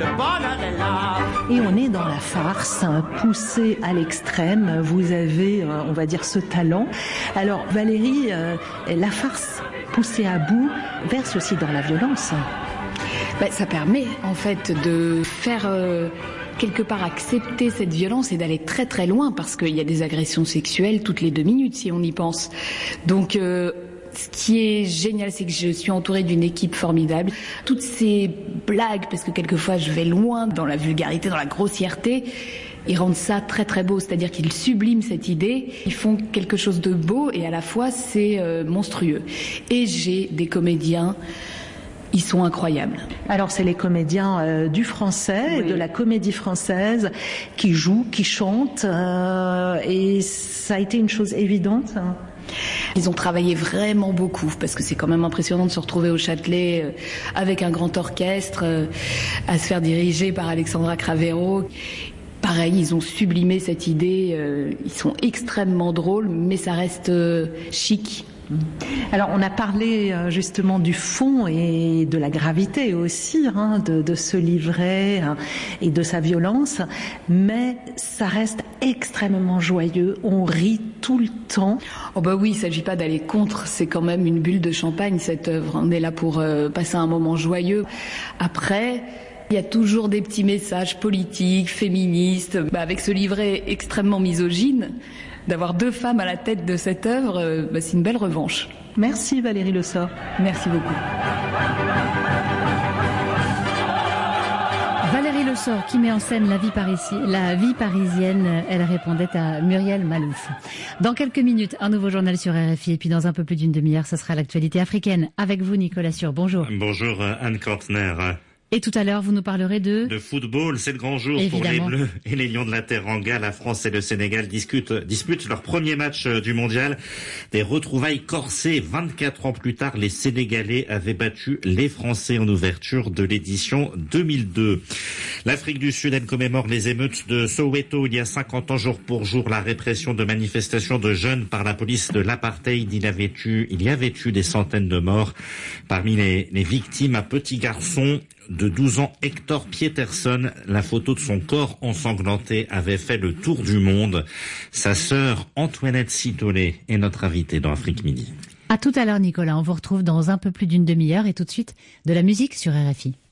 le bonheur est là. Et on est dans la farce, poussée à l'extrême. Vous avez, on va dire, ce talent. Alors Valérie, la farce poussée à bout verse aussi dans la violence. Ça permet en fait de faire quelque part accepter cette violence et d'aller très très loin parce qu'il y a des agressions sexuelles toutes les 2 minutes si on y pense. Donc ce qui est génial, c'est que je suis entourée d'une équipe formidable. Toutes ces blagues, parce que quelquefois je vais loin dans la vulgarité, dans la grossièreté, ils rendent ça très très beau, c'est-à-dire qu'ils subliment cette idée, ils font quelque chose de beau et à la fois c'est monstrueux. Et j'ai des comédiens, ils sont incroyables. Alors c'est les comédiens du français, de la comédie française, qui jouent, qui chantent, et ça a été une chose évidente. Ils ont travaillé vraiment beaucoup parce que c'est quand même impressionnant de se retrouver au Châtelet avec un grand orchestre, à se faire diriger par Alexandra Cravero. Pareil, ils ont sublimé cette idée, ils sont extrêmement drôles, mais ça reste chic. Alors on a parlé justement du fond et de la gravité aussi de ce livret et de sa violence, mais ça reste extrêmement joyeux, on rit tout le temps. Oh bah oui, il s'agit pas d'aller contre, c'est quand même une bulle de champagne cette œuvre, on est là pour passer un moment joyeux. Après, il y a toujours des petits messages politiques, féministes, avec ce livret extrêmement misogyne. D'avoir 2 femmes à la tête de cette œuvre, c'est une belle revanche. Merci Valérie Le Sort. Merci beaucoup. Valérie Le Sort qui met en scène la vie parisienne. Elle répondait à Muriel Malouf. Dans quelques minutes, un nouveau journal sur RFI et puis dans un peu plus d'une demi-heure, ce sera l'actualité africaine. Avec vous Nicolas Sûr, bonjour. Bonjour Anne Kortner. Et tout à l'heure, vous nous parlerez de football. C'est le grand jour Évidemment. pour les Bleus et les Lions de la Teranga. La France et le Sénégal disputent leur premier match du mondial. Des retrouvailles corsées. 24 ans plus tard, les Sénégalais avaient battu les Français en ouverture de l'édition 2002. L'Afrique du Sud, elle commémore les émeutes de Soweto il y a 50 ans jour pour jour. La répression de manifestations de jeunes par la police de l'apartheid. Il y avait eu des centaines de morts. Parmi les victimes, un petit garçon de 12 ans, Hector Pieterson. La photo de son corps ensanglanté avait fait le tour du monde. Sa sœur Antoinette Sitolé est notre invitée dans Afrique Midi. À tout à l'heure Nicolas, on vous retrouve dans un peu plus d'une demi-heure et tout de suite de la musique sur RFI.